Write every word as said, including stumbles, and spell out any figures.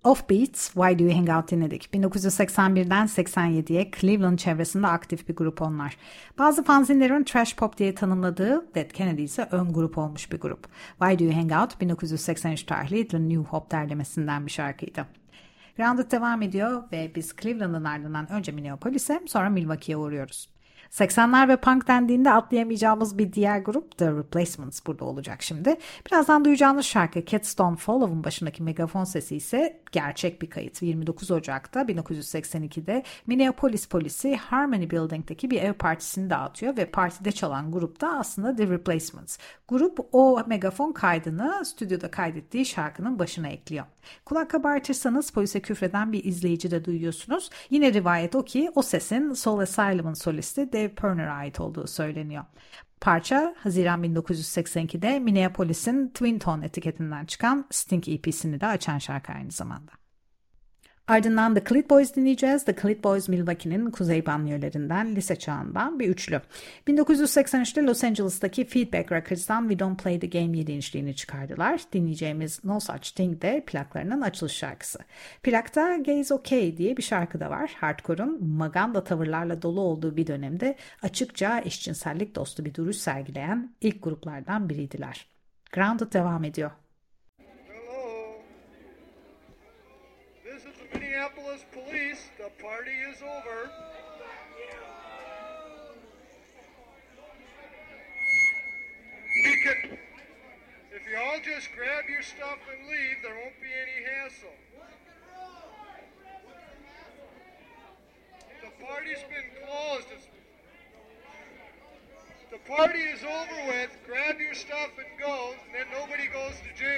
Offbeats, Why Do You Hang Out dinledik. bin dokuz yüz seksen birden seksen yediye Cleveland çevresinde aktif bir grup onlar. Bazı fanzinlerin trash pop diye tanımladığı, Dead Kennedy ise ön grup olmuş bir grup. Why Do You Hang Out bin dokuz yüz seksen üç tarihli The New Hope derlemesinden bir şarkıydı. Grounded devam ediyor ve biz Cleveland'ın ardından önce Minneapolis'e sonra Milwaukee'ye uğruyoruz. seksenler ve punk dendiğinde atlayamayacağımız bir diğer grup The Replacements burada olacak şimdi. Birazdan duyacağınız şarkı Cats Don't Follow'un başındaki megafon sesi ise gerçek bir kayıt. yirmi dokuz Ocak'ta bin dokuz yüz seksen ikide Minneapolis polisi Harmony Building'deki bir ev partisini dağıtıyor ve partide çalan grup da aslında The Replacements. Grup o megafon kaydını stüdyoda kaydettiği şarkının başına ekliyor. Kulak kabartırsanız polise küfreden bir izleyici de duyuyorsunuz. Yine rivayet o ki o sesin Soul Asylum'ın solisti Dave Pirner'a ait olduğu söyleniyor. Parça Haziran bin dokuz yüz seksen ikide Minneapolis'in Twin Tone etiketinden çıkan Sting E P'sini de açan şarkı aynı zamanda. Ardından The Clit Boys dinleyeceğiz. The Clit Boys Milwaukee'nin kuzey banliyölerinden, lise çağından bir üçlü. bin dokuz yüz seksen üçte Los Angeles'taki Feedback Records'tan We Don't Play the Game yedi inçliğini çıkardılar. Dinleyeceğimiz No Such Thing de plaklarının açılış şarkısı. Plakta Gay's Okay diye bir şarkı da var. Hardcore'un maganda tavırlarla dolu olduğu bir dönemde açıkça eşcinsellik dostu bir duruş sergileyen ilk gruplardan biriydiler. Grounded devam ediyor. Minneapolis police, the party is over. We can, if you all just grab your stuff and leave, there won't be any hassle. The party's been closed. It's, the party is over with. Grab your stuff and go, and then nobody goes to jail.